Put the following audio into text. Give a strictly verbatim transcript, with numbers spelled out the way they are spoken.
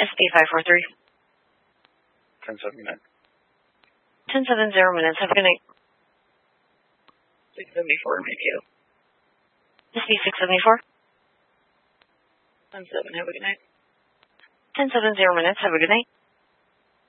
S P five four three. ten seventy-nine. ten seven zero minutes. Have a good night. six seventy-four, make you. S P six seventy-four. ten seven, have a good night. ten seven zero minutes. Have a good night.